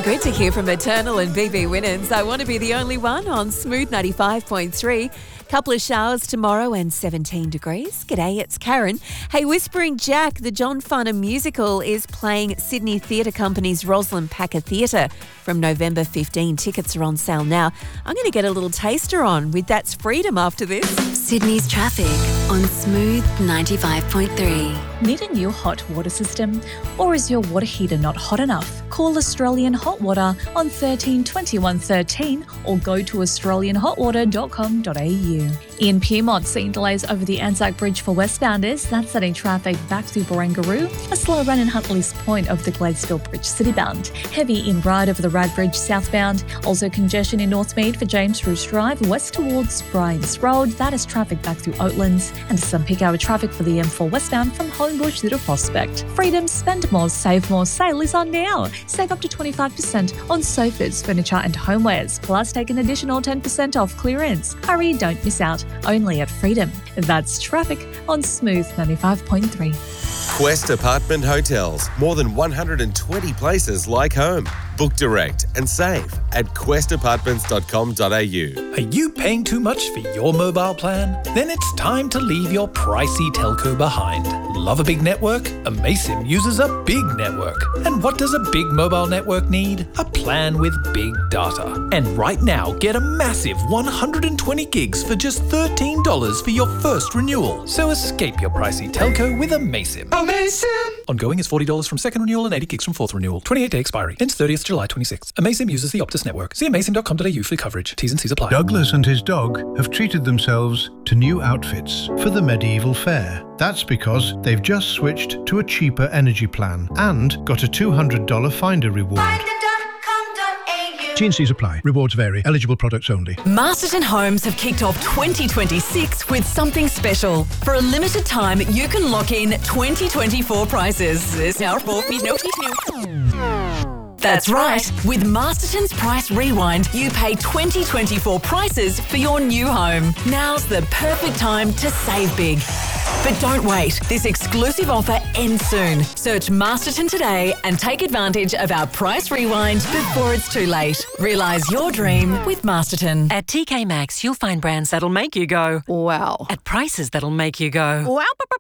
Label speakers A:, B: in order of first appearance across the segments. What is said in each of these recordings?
A: Good to hear from Eternal and BB Winans. I want to be the only one on Smooth 95.3. Couple of showers tomorrow and 17 degrees. G'day, it's Karen. Hey, Whispering Jack, the John Farnham musical, is playing Sydney Theatre Company's Rosalind Packer Theatre from November 15. Tickets are on sale now. I'm going to get a little taster on with That's Freedom after this.
B: Sydney's traffic on Smooth 95.3.
C: Need a new hot water system? Or is your water heater not hot enough? Call Australian Hot Water on 13 21 13 or go to australianhotwater.com.au. In Pyrmont, seeing delays over the Anzac Bridge for westbounders. That's setting traffic back to Barangaroo. A slow run in Huntley's Point over the Gladesville Bridge citybound. Heavy in Ryde over the Rad Bridge southbound. Also congestion in Northmead for James Roos Drive west towards Bryans Road. That is traffic back through Oatlands. And some peak hour traffic for the M4 westbound from Homebush to Prospect. Freedom, spend more, save more sale is on now. Save up to 25% on sofas, furniture and homewares. Plus take an additional 10% off clearance. Hurry, don't miss out. Only at Freedom. That's traffic on Smooth 95.3.
D: Quest Apartment Hotels. More than 120 places like home. Book direct and save at questapartments.com.au.
E: Are you paying too much for your mobile plan? Then it's time to leave your pricey telco behind. Love a big network? Amaysim uses a big network. And what does a big mobile network need? A plan with big data. And right now, get a massive 120 gigs for just $13 for your first renewal. So escape your pricey telco with Amaysim.
F: Amaysim!
E: Ongoing is $40 from second renewal and 80 gigs from fourth renewal. 28-day expiry. Ends 30th July 26. Amaysim uses the Optus network. See amaysim.com.au for coverage. T's and C's apply.
G: Douglas and his dog have treated themselves to new outfits for the medieval fair. That's because they've just switched to a cheaper energy plan and got a $200 Finder reward. T&Cs apply. Rewards vary. Eligible products only.
A: Masterton Homes have kicked off 2026 with something special. For a limited time, you can lock in 2024 prices. That's right. With Masterton's Price Rewind, you pay 2024 prices for your new home. Now's the perfect time to save big. But don't wait. This exclusive offer ends soon. Search Masterton today and take advantage of our Price Rewind before it's too late. Realise your dream with Masterton.
H: At TK Maxx, you'll find brands that'll make you go, wow. At prices that'll make you go, wow.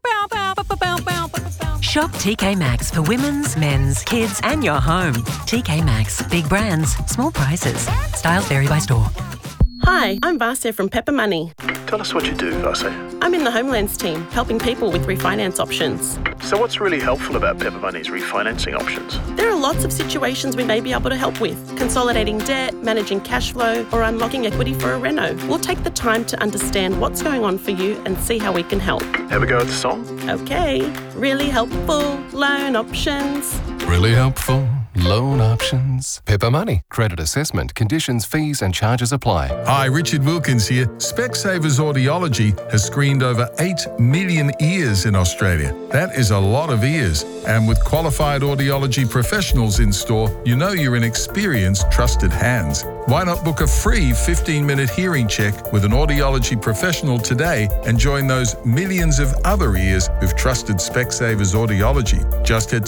H: Shop TK Maxx for women's, men's, kids and your home. TK Maxx. Big brands, small prices. Styles vary by store.
I: Hi, I'm Vasya from Pepper Money.
J: Tell us what you do, Vasya.
I: I'm in the Homelands team, helping people with refinance options.
J: So what's really helpful about Pepper Money's refinancing options?
I: There are lots of situations we may be able to help with. Consolidating debt, managing cash flow, or unlocking equity for a reno. We'll take the time to understand what's going on for you and see how we can help.
J: Have a go at the song?
I: Okay. Really helpful loan options.
K: Really helpful loan options. Pepper Money. Credit assessment, conditions, fees and charges apply.
L: Hi, Richard Wilkins here. Specsavers Audiology has screened over 8 million ears in Australia. That is a lot of ears. And with qualified audiology professionals in store, you know you're in experienced, trusted hands. Why not book a free 15-minute hearing check with an audiology professional today and join those millions of other ears who've trusted Specsavers Audiology? Just head to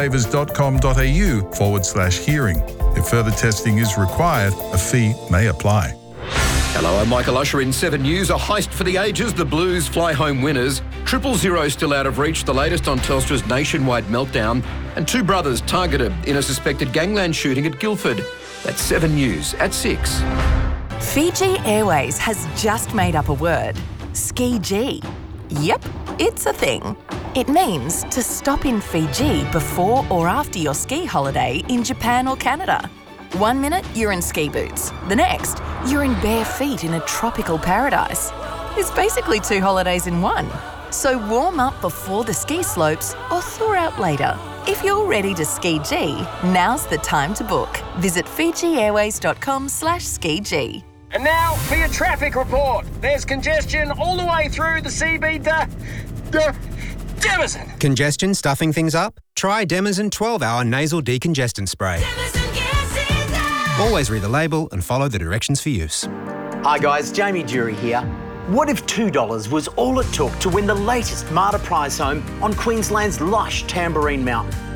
L: specsavers.com.au/hearing. If further testing is required, a fee may apply.
M: Hello, I'm Michael Usher in 7 News. A heist for the ages. The Blues fly home winners. 000 still out of reach. The latest on Telstra's nationwide meltdown. And 2 brothers targeted in a suspected gangland shooting at Guildford. That's 7 News at 6.
N: Fiji Airways has just made up a word. Ski-G. Yep, it's a thing. It means to stop in Fiji before or after your ski holiday in Japan or Canada. 1 minute, you're in ski boots. The next, you're in bare feet in a tropical paradise. It's basically 2 holidays in one. So warm up before the ski slopes or thaw out later. If you're ready to ski-G, now's the time to book. Visit FijiAirways.com/ski-G.
O: And now for your traffic report. There's congestion all the way through the CB Demison.
P: Congestion stuffing things up? Try Demison 12-hour nasal decongestant spray. Always read the label and follow the directions for use.
Q: Hi guys, Jamie Jury here. What if $2 was all it took to win the latest Marta Prize home on Queensland's lush Tamborine Mountain?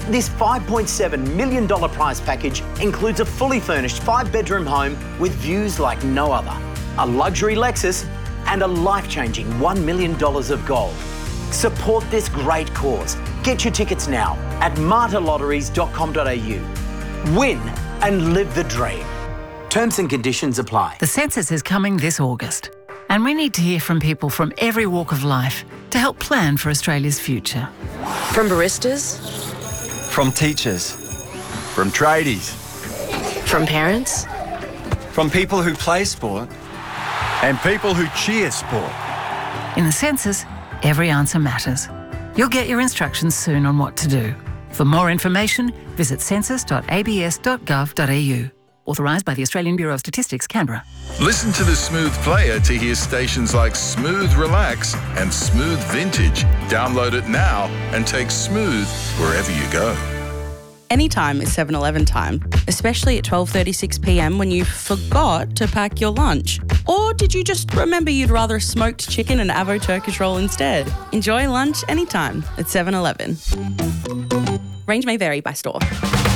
Q: This $5.7 million prize package includes a fully furnished 5-bedroom home with views like no other, a luxury Lexus, and a life-changing $1 million of gold. Support this great cause. Get your tickets now at martyrlotteries.com.au. Win and live the dream. Terms and conditions apply.
F: The census is coming this August, and we need to hear from people from every walk of life to help plan for Australia's future.
R: From baristas,
S: from teachers, from tradies,
R: from parents,
S: from people who play sport, and people who cheer sport.
F: In the census, every answer matters. You'll get your instructions soon on what to do. For more information, visit census.abs.gov.au. Authorised by the Australian Bureau of Statistics, Canberra.
L: Listen to the Smooth Player to hear stations like Smooth Relax and Smooth Vintage. Download it now and take Smooth wherever you go.
T: Anytime is 7-Eleven time, especially at 12:36 p.m. when you forgot to pack your lunch. Or did you just remember you'd rather a smoked chicken and avo Turkish roll instead? Enjoy lunch anytime at 7-Eleven. Range may vary by store.